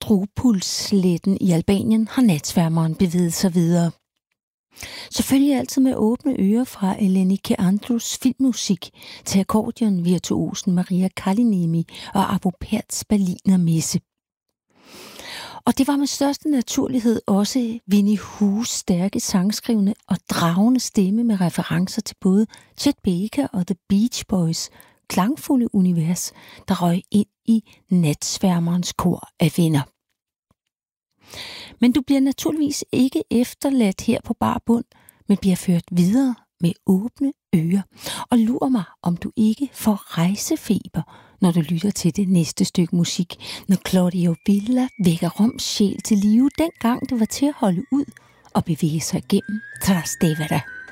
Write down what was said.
Strupulsletten i Albanien har natsværmeren bevæget sig videre. Selvfølgelig altid med åbne ører fra Eleni Keandrus filmmusik til akkordeonvirtuosen Maria Kaliniemi og Arvo Pärts Berlinermesse. Og det var med største naturlighed også Winnie Hues stærke sangskrivende og dragende stemme med referencer til både Chet Baker og The Beach Boys klangfulde univers, der røg ind i natsværmerens kor af venner. Men du bliver naturligvis ikke efterladt her på bar bund, men bliver ført videre med åbne ører. Og lur mig, om du ikke får rejsefeber, når du lytter til det næste stykke musik, når Claudio Villa vækker Roms sjæl til live, dengang det var til at holde ud og bevæge sig gennem Trastevere.